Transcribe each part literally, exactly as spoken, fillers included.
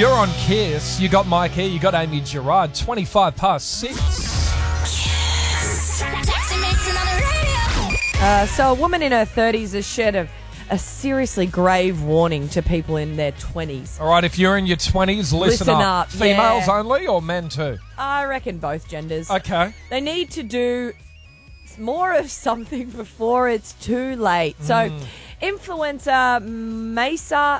You're on Kiss. You got Mike here. You got Amy Gerard. twenty-five past six. Uh, so a woman in her thirties has shared a, a seriously grave warning to people in their twenties. All right, if you're in your twenties, listen, Listen up. up, Females yeah. only or men too? I reckon both genders. Okay. They need to do more of something before it's too late. So, Mm. influencer Mesa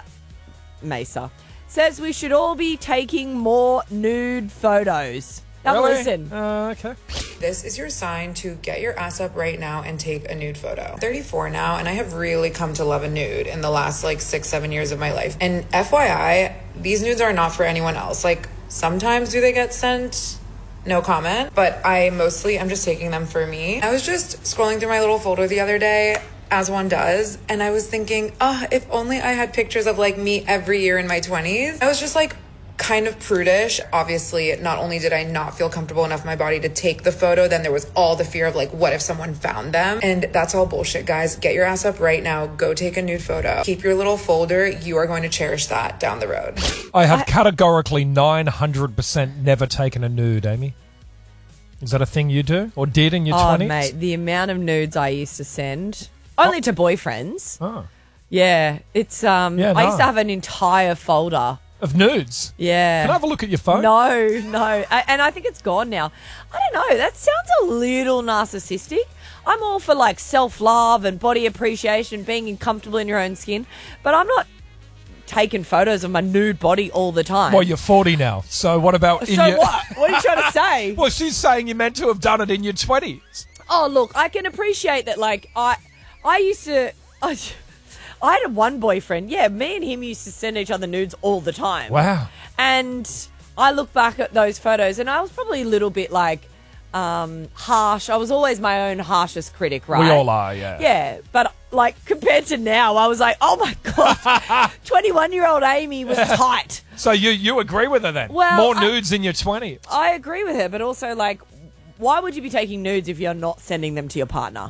Mesa says we should all be taking more nude photos. Have a Really? listen. Uh, okay. This is your sign to get your ass up right now and take a nude photo. I'm thirty-four now, and I have really come to love a nude in the last like six, seven years of my life. And F Y I, these nudes are not for anyone else. Like, sometimes do they get sent? No comment. But I mostly, I'm just taking them for me. I was just scrolling through my little folder the other day, as one does, and I was thinking, oh, if only I had pictures of like me every year in my twenties. I was just like, kind of prudish. Obviously, not only did I not feel comfortable enough in my body to take the photo, then there was all the fear of like, what if someone found them? And that's all bullshit, guys. Get your ass up right now. Go take a nude photo. Keep your little folder. You are going to cherish that down the road. I have categorically nine hundred percent never taken a nude, Amy. Is that a thing you do or did in your Oh, twenties? mate, the amount of nudes I used to send, only to boyfriends. Oh. Yeah, it's um. Yeah, I used no. to have an entire folder. Of nudes? Yeah. Can I have a look at your phone? No, no. I, and I think it's gone now. I don't know. That sounds a little narcissistic. I'm all for like self-love and body appreciation, being comfortable in your own skin. But I'm not taking photos of my nude body all the time. Well, you're forty now. So what about in so your... what? What are you trying to say? Well, she's saying you meant to have done it in your twenties. Oh, look, I can appreciate that. Like, I I used to... I, I had one boyfriend. Yeah, me and him used to send each other nudes all the time. Wow. And I look back at those photos and I was probably a little bit like um, harsh. I was always my own harshest critic, right? We all are, yeah. Yeah, but like compared to now, I was like, oh my God, twenty-one-year-old Amy was tight. So you you agree with her then? Well, More I- nudes in your twenties. I agree with her, but also like, why would you be taking nudes if you're not sending them to your partner?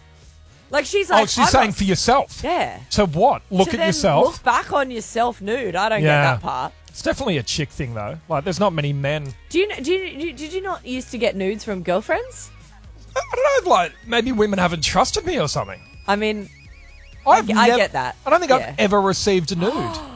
Like she's like, Oh, she's I'm saying not- for yourself. Yeah. So what? Look to at then yourself. Look back on yourself nude. I don't Yeah. get that part. It's definitely a chick thing, though. Like, there's not many men. Do you, do you did you not used to get nudes from girlfriends? I don't know, like, maybe women haven't trusted me or something. I mean, I've I nev- get that. I don't think Yeah. I've ever received a nude.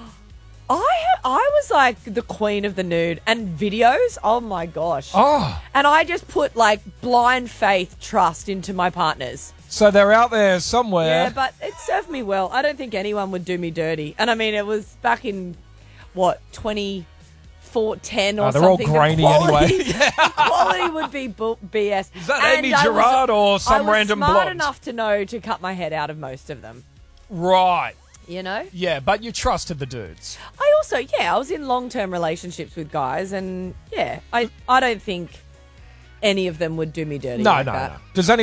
I I was like the queen of the nude and videos. Oh my gosh! Oh, And I just put like blind faith, trust into my partners. so they're out there somewhere. Yeah, but it served me well. I don't think anyone would do me dirty. And I mean, it was back in what twenty four, ten or Oh, they're all something. grainy the quality, anyway. the quality would be bu- B S. Is that And Amy I was- Gerard or some I was random smart blonde? enough to know to cut my head out of most of them. Right. You know. Yeah, but you trusted the dudes. I also, yeah, I was in long-term relationships with guys, and yeah, I, I don't think any of them would do me dirty No, like no, that. no. Does any